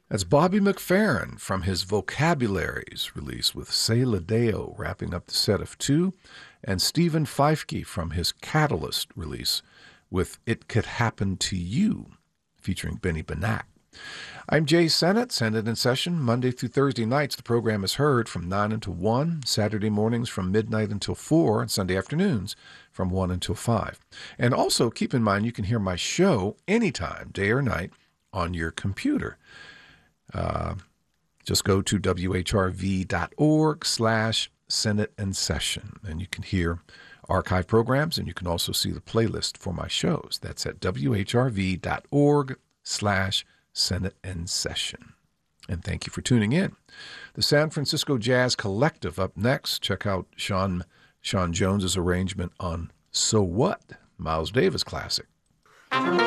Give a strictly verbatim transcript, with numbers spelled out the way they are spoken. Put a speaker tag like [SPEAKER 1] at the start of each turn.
[SPEAKER 1] That's Bobby McFerrin from his Vocabularies release with Say Deo wrapping up the set of two, and Stephen Feifke from his Catalyst release with It Could Happen to You, featuring Benny Benack. I'm Jay Sennett, Sennett in Session, Monday through Thursday nights. The program is heard from nine until one, Saturday mornings from midnight until four, and Sunday afternoons from one until five. And also keep in mind you can hear my show anytime, day or night, on your computer. Uh, just go to W H R V dot org slash Sennett in Session, and you can hear archive programs, and you can also see the playlist for my shows. That's at W H R V dot org slash Sennett in Session. And thank you for tuning in. The San Francisco Jazz Collective up next. Check out Sean, Sean Jones's arrangement on So What, Miles Davis classic.